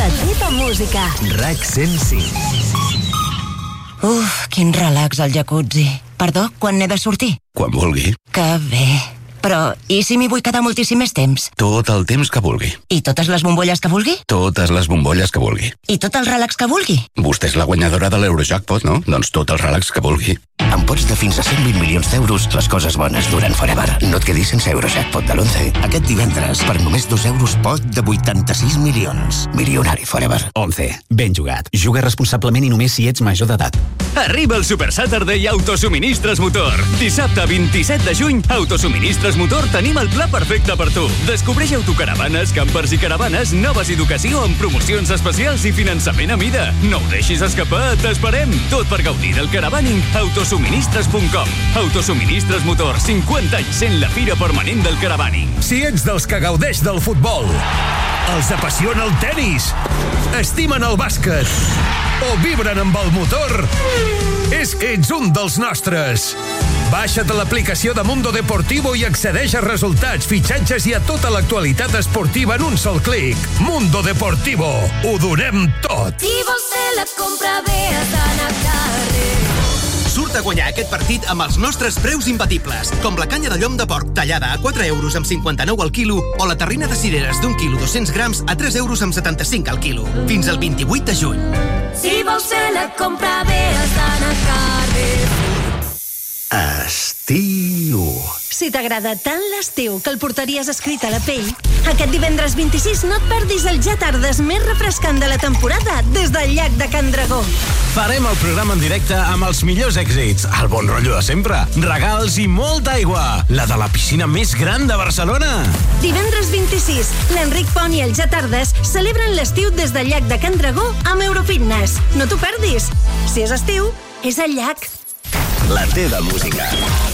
La teva música. RAC 105. Quin relax al jacuzzi. Perdó, quan n'he de sortir? Quan vulgui. Que bé. Però, i si m'hi vull quedar moltíssim més temps? Tot el temps que vulgui. I totes les bombolles que vulgui? Totes les bombolles que vulgui. I tot el relax que vulgui? Vostè és la guanyadora de l'Eurojackpot, no? Doncs tot el relax que vulgui. Amb pots de fins a 120 milions d'euros, les coses bones duren forever. No et quedis sense Eurojackpot de l'11. Aquest divendres, per només 2 euros, pot de 86 milions. Milionari forever. 11. Ben jugat. Juga responsablement i només si ets major d'edat. Arriba el Super Saturday Autosuministres Motor. Dissabte 27 de juny, Autosuministres Motor tenim el pla perfecte per tu. Descobreix autocaravanes, campers i caravanes, noves i d'ocasió amb promocions especials i finançament a mida. No ho deixis escapar, t'esperem. Tot per gaudir del caravaning. Autosuministres.com. Autosuministres Motor, 50 anys sent la fira permanent del caravaning. Si ets dels que gaudeix del futbol, els apassiona el tennis, estimen el bàsquet o vibren amb el motor, és que ets un dels nostres. Baixa't l'aplicació de Mundo Deportivo i accedeix a resultats, fitxatges i a tota l'actualitat esportiva en un sol clic. Mundo Deportivo. Ho donem tot. Si vols fer la compra bé, has d'anar a carrer. Surt a guanyar aquest partit amb els nostres preus imbatibles, com la canya de llom de porc tallada a 4 euros amb 59 al quilo o la terrina de cireres d'1 quilo 200 grams a 3 euros amb 75 al quilo. Fins al 28 de juny. Si vols fer la compra bé, has d'anar a carrer. Estiu. Si t'agrada tant l'estiu que el portaries escrit a la pell, aquest divendres 26 no et perdis el Ja Tardes més refrescant de la temporada des del llac de Can Dragó. Farem el programa en directe amb els millors èxits, el bon rotllo de sempre, regals i molta aigua, la de la piscina més gran de Barcelona. Divendres 26, l'Enric Pont i el Ja Tardes celebren l'estiu des del llac de Can Dragó amb Eurofitness. No t'ho perdis. Si és estiu, és al llac. La teva música.